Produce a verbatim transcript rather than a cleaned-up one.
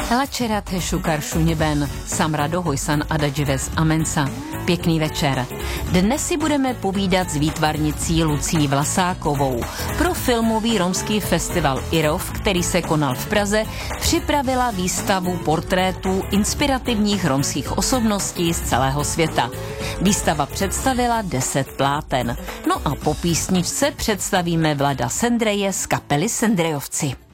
Elačerat hešukar šuněben, samrado hojsan adadžives amensa. Pěkný večer. Dnes si budeme povídat s výtvarnicí Lucí Vlasákovou. Pro filmový romský festival IROF, který se konal v Praze, připravila výstavu portrétů inspirativních romských osobností z celého světa. Výstava představila deset pláten. No a po písničce představíme Vlada Sendreje z kapely Sendrejovci.